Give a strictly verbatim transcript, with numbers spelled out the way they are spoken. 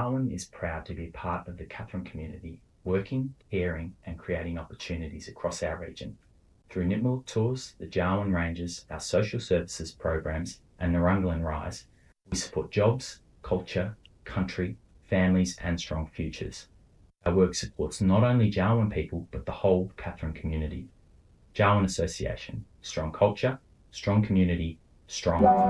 Jawoyn is proud to be part of the Katherine community, working, caring and creating opportunities across our region. Through Nitmiluk Tours, the Jawoyn Rangers, our social services programs and Narunglan Rise, we support jobs, culture, country, families and strong futures. Our work supports not only Jawoyn people but the whole Katherine community. Jawoyn Association, strong culture, strong community, strong